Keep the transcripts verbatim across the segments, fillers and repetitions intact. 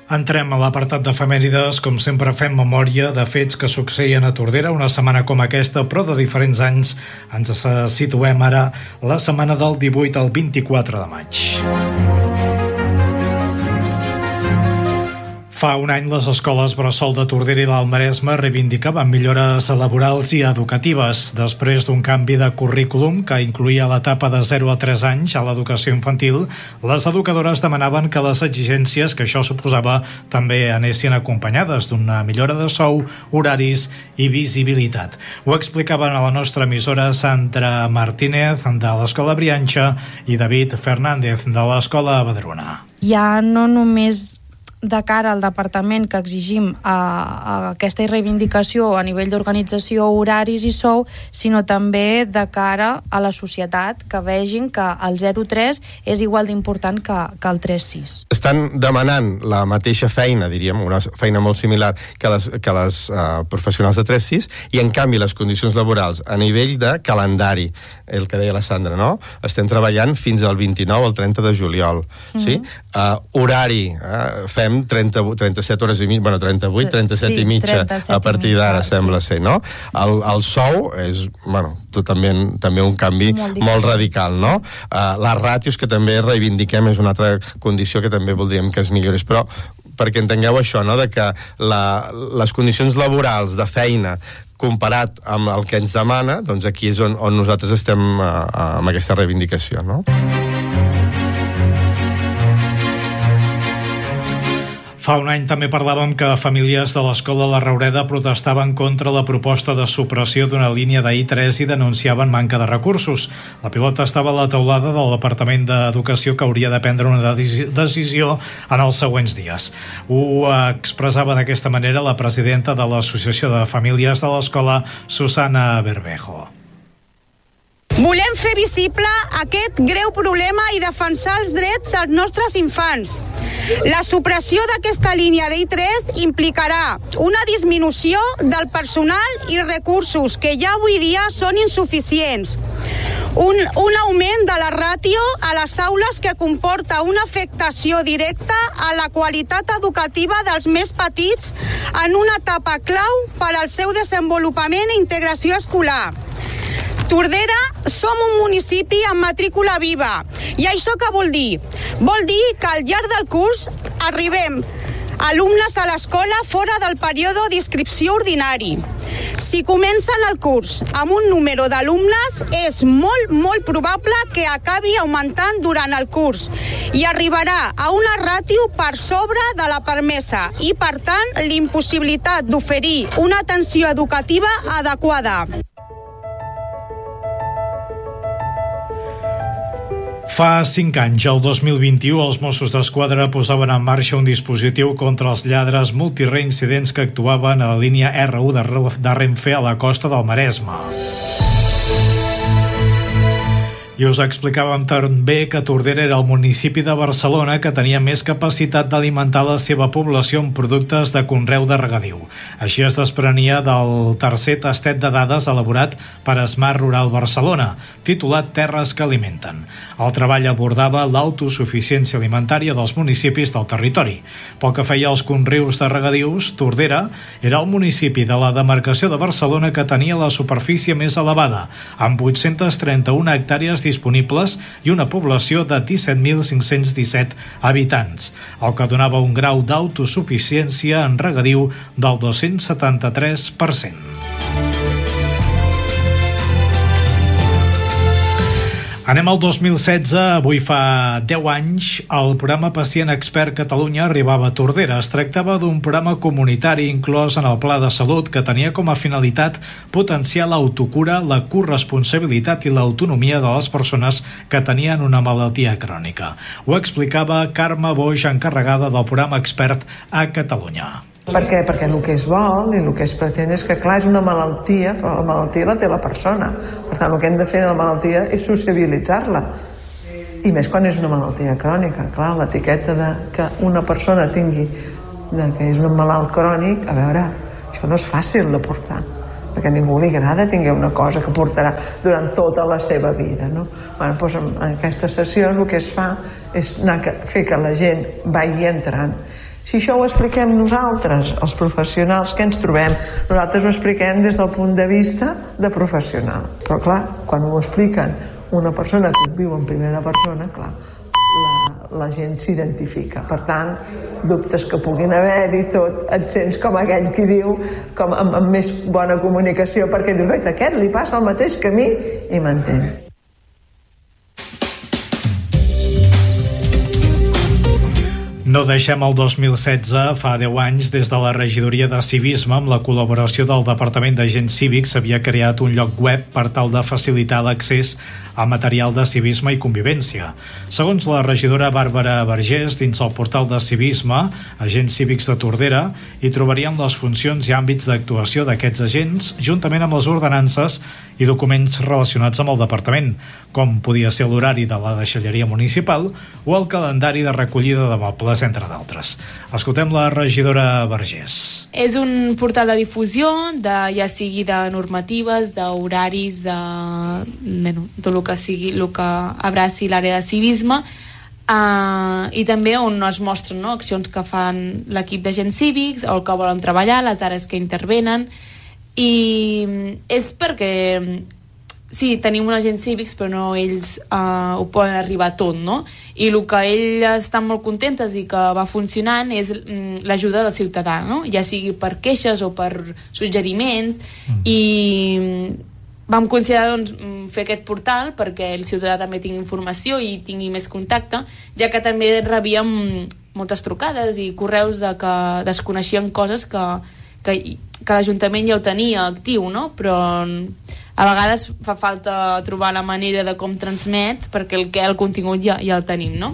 Entrem a l'apartat d'efemèrides. Com sempre fem memòria de fets que succeïen a Tordera una setmana com aquesta, però de diferents anys. Ens situem ara la setmana del divuit al vint-i-quatre de maig. Fa un any les escoles bressol de Tordera i l'Alt Maresme reivindicaven millores laborals i educatives. Després d'un canvi de currículum que incluïa l'etapa de zero a tres anys a l'educació infantil, les educadores demanaven que les exigències que això suposava també anessin acompanyades d'una millora de sou, horaris i visibilitat. Ho explicaven a la nostra emissora Sandra Martínez de l'Escola Brianxa i David Fernández de l'Escola Badruna. Ja no només de cara al departament que exigim a, a aquesta reivindicació a nivell d'organització, horaris i sou, sinó també de cara a la societat, que vegin que el zero tres és igual d'important que, que el tres sis. Estan demanant la mateixa feina, diríem, una feina molt similar que les, que les uh, professionals de tres sis, i en canvi les condicions laborals a nivell de calendari, el que deia la Sandra, no? Estem treballant fins al vint-i-nou al trenta de juliol, mm-hmm. sí? Uh, horari, uh, fem trenta, trenta-set hores i mitja, bueno, trenta-vuit, trenta-set sí, i mitja a partir d'ara, sí. Sembla ser, no? El, el sou és, bueno, també, també un canvi molt, molt radical, no? Uh, les ràtios que també reivindiquem és una altra condició que també voldríem que es millorés, però perquè entengueu això, no?, de que la, les condicions laborals de feina comparat amb el que ens demana, doncs aquí és on, on nosaltres estem uh, amb aquesta reivindicació, no? Fa un any també parlàvem que famílies de l'Escola La Raureda protestaven contra la proposta de supressió d'una línia de I tres i denunciaven manca de recursos. La pilota estava a la teulada del Departament d'Educació, que hauria de prendre una decisió en els següents dies. Ho expressava d'aquesta manera la presidenta de l'Associació de Famílies de l'Escola, Susana Berbejo. Volem fer visible aquest greu problema i defensar els drets dels nostres infants. La supressió d'aquesta línia d'I tres implicarà una disminució del personal i recursos que ja avui dia són insuficients, un, un augment de la ràtio a les aules que comporta una afectació directa a la qualitat educativa dels més petits en una etapa clau per al seu desenvolupament i integració escolar. Tordera som un municipi amb matrícula viva. I això què vol dir? Vol dir que al llarg del curs arribem alumnes a l'escola fora del període d'inscripció ordinari. Si comencen el curs amb un número d'alumnes, és molt, molt probable que acabi augmentant durant el curs i arribarà a una ràtio per sobre de la permesa i, per tant, l'impossibilitat d'oferir una atenció educativa adequada. Fa cinc anys, el dos mil vint-i-u, els Mossos d'Esquadra posaven en marxa un dispositiu contra els lladres multireincidents que actuaven a la línia erre u de Renfe a la costa del Maresme. I us explicàvem també que Tordera era el municipi de Barcelona que tenia més capacitat d'alimentar la seva població amb productes de conreu de regadiu. Així es desprenia del tercer tastet de dades elaborat per Smart Rural Barcelona, titulat Terres que alimenten. El treball abordava l'autosuficiència alimentària dels municipis del territori. Pel que feia als conreus de regadius, Tordera era el municipi de la demarcació de Barcelona que tenia la superfície més elevada, amb vuit-centes trenta-una hectàrees disponibles i una població de disset mil cinc-cents disset habitants, el que donava un grau d'autosuficiència en regadiu del dos-cents setanta-tres per cent. Anem al dos mil setze, avui fa deu anys, el programa Pacient Expert Catalunya arribava a Tordera. Es tractava d'un programa comunitari inclòs en el Pla de Salut que tenia com a finalitat potenciar l'autocura, la corresponsabilitat i l'autonomia de les persones que tenien una malaltia crònica. Ho explicava Carme Boix, encarregada del programa Expert a Catalunya. Per què? Perquè el que es vol i el que es pretén és que, clar, és una malaltia, però la malaltia la té la persona. Per tant, el que hem de fer de la malaltia és sociabilitzar-la. I més quan és una malaltia crònica. Clar, l'etiqueta de que una persona tingui de que és un malalt crònic, a veure, això no és fàcil de portar. perquè a ningú li agrada tingué una cosa que portarà durant tota la seva vida, no? Bueno, doncs en, en aquesta sessió el que es fa és anar a fer que la gent vagi entrant. Si això ho expliquem nosaltres, els professionals que ens trobem, nosaltres ho expliquem des del punt de vista de professional. Però clar, quan ho expliquen una persona que viu en primera persona, clar, la, la gent s'identifica. Per tant, dubtes que puguin haver i tot, et sents com aquell qui diu, com amb, amb més bona comunicació, perquè dius, oi, aquest li passa el mateix que a mi, i m'entén. No deixem el dos mil setze, fa deu anys, des de la regidoria de civisme, amb la col·laboració del Departament d'Agents Cívics, s'havia creat un lloc web per tal de facilitar l'accés a material de civisme i convivència. Segons la regidora Bàrbara Vergés, dins el portal de civisme, Agents Cívics de Tordera, hi trobarien les funcions i àmbits d'actuació d'aquests agents, juntament amb les ordenances i documents relacionats amb el departament, com podia ser l'horari de la deixalleria municipal o el calendari de recollida de mobles, entre d'altres. Escoltem la regidora Vergés. És un portal de difusió, de, ja sigui de normatives, d'horaris, de, bueno, tot el que sigui, el que abraci l'àrea de civisme, uh, i també on es mostren, no, accions que fan l'equip d'agents cívics, o el que volen treballar, les àrees que intervenen, i és perquè sí, tenim uns agents cívics, però no ells uh, ho poden arribar tot, no? I el que ells estan molt contentes i que va funcionant és mm, l'ajuda del ciutadà, no? Ja sigui per queixes o per suggeriments, mm. i vam considerar, doncs, fer aquest portal perquè el ciutadà també tingui informació i tingui més contacte, ja que també rebíem moltes trucades i correus de que desconeixien coses que, que, que l'Ajuntament ja ho tenia actiu, no? Però a vegades fa falta trobar la manera de com transmets, perquè el que el contingut ja, ja el tenim, no?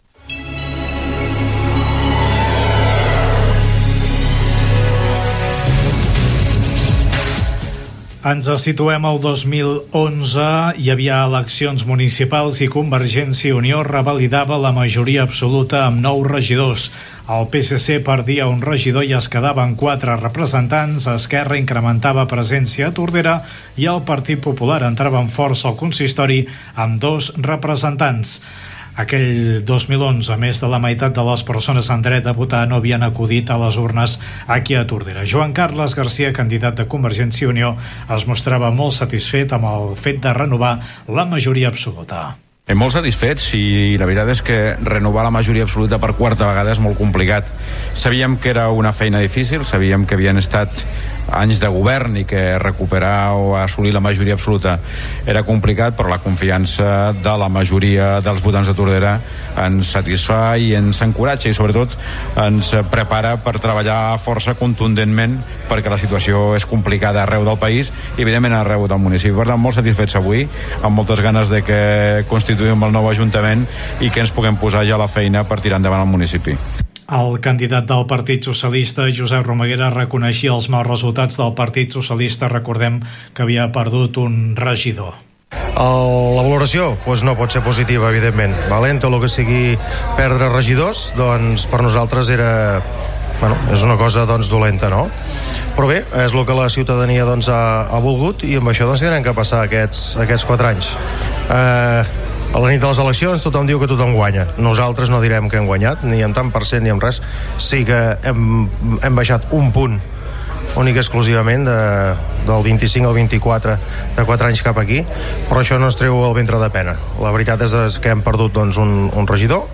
Ens situem al dos mil onze, hi havia eleccions municipals i Convergència i Unió revalidava la majoria absoluta amb nou regidors. El P S C perdia un regidor i es quedaven quatre representants, Esquerra incrementava presència a Tordera i el Partit Popular entrava en força al consistori amb dos representants. Aquell dos mil onze, més de la meitat de les persones en dret a votar no havien acudit a les urnes aquí a Tordera. Joan Carles Garcia, candidat de Convergència i Unió, es mostrava molt satisfet amb el fet de renovar la majoria absoluta. Estem molt satisfets i la veritat és que renovar la majoria absoluta per quarta vegada és molt complicat. Sabíem que era una feina difícil, sabíem que havien estat anys de govern i que recuperar o assolir la majoria absoluta era complicat, però la confiança de la majoria dels votants de Tordera ens satisfà i ens encoratja i sobretot ens prepara per treballar força contundentment, perquè la situació és complicada arreu del país i evidentment arreu del municipi. Per tant, molt satisfets avui, amb moltes ganes de que constituïm el nou Ajuntament i que ens puguem posar ja a la feina per tirar endavant el municipi. El candidat del Partit Socialista, Josep Romaguera, reconeixia els mals resultats del Partit Socialista. Recordem que havia perdut un regidor. El, la valoració pues no pot ser positiva, evidentment. Valent, tot el que sigui perdre regidors, doncs per nosaltres era... Bueno, és una cosa doncs dolenta, no? Però bé, és el que la ciutadania doncs, ha, ha volgut i amb això doncs tindrem que passar aquests, aquests quatre anys. Eh, a la nit de les eleccions tothom diu que tothom guanya. Nosaltres no direm que hem guanyat, ni en tant per cent ni en res. Sí que hem, hem baixat un punt únic exclusivament de, del vint-i-cinc al vint-i-quatre, de quatre anys cap aquí, però això no ens treu el ventre de pena. La veritat és que hem perdut doncs, un, un regidor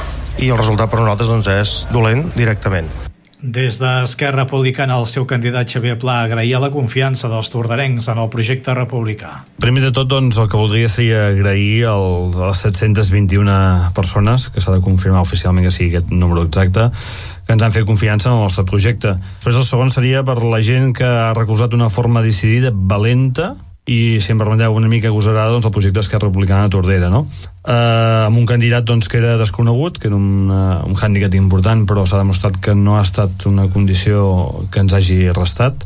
i el resultat per nosaltres doncs, és dolent directament. Des d'Esquerra Republicana, el seu candidat Xavier Pla agraïa la confiança dels torderencs en el projecte republicà. Primer de tot, doncs, el que voldria seria agrair el, a les set-cents vint-i-una persones, que s'ha de confirmar oficialment que sigui aquest número exacte, que ens han fet confiança en el nostre projecte. Després el segon seria per la gent que ha recolzat d'una forma decidida, valenta, i si em permeteu una mica agosarada, doncs, el projecte Esquerra Republicana de Tordera, no? Eh, amb un candidat doncs, que era desconegut, que era un, uh, un hàndicap important, però s'ha demostrat que no ha estat una condició que ens hagi restat,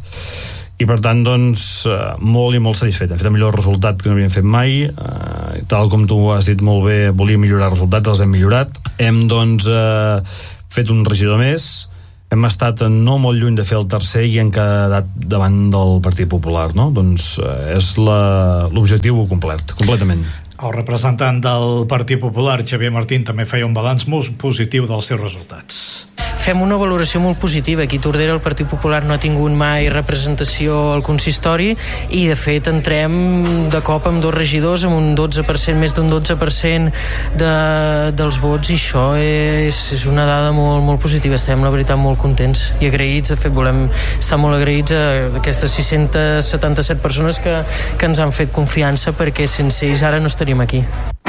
i per tant doncs, uh, molt i molt satisfet. Hem fet el millor resultat que no havíem fet mai, uh, tal com tu has dit molt bé, volíem millorar els resultats, els hem millorat. Hem doncs uh, fet un regidor més, hem estat no molt lluny de fer el tercer i hem quedat davant del Partit Popular, no? Doncs eh, és la, l'objectiu complet, completament. El representant del Partit Popular, Xavier Martín, també feia un balanç molt positiu dels seus resultats. Fem una valoració molt positiva. Aquí a Tordera el Partit Popular no ha tingut mai representació al consistori i de fet entrem de cop amb dos regidors amb un dotze per cent, més d'un dotze per cent de, dels vots, i això és, és una dada molt, molt positiva. Estem, la veritat, molt contents i agraïts. De fet, volem estar molt agraïts a aquestes sis-centes setanta-set persones que, que ens han fet confiança, perquè sense ells ara no estaríem aquí.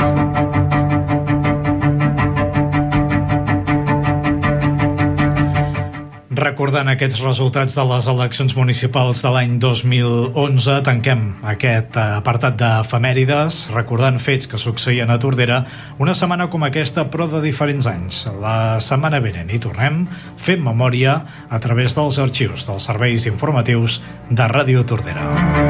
Recordant aquests resultats de les eleccions municipals de l'any dos mil onze, tanquem aquest apartat d'efemèrides recordant fets que succeïen a Tordera una setmana com aquesta, però de diferents anys. La setmana vinent hi tornem fent memòria a través dels arxius dels serveis informatius de Ràdio Tordera.